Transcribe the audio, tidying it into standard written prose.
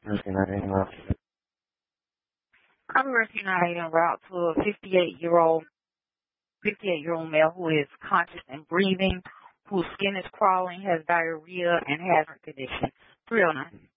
Looking at anyone. I'm working out en route to a 58-year-old male who is conscious and breathing, whose skin is crawling, has diarrhea, and has heart condition. 309.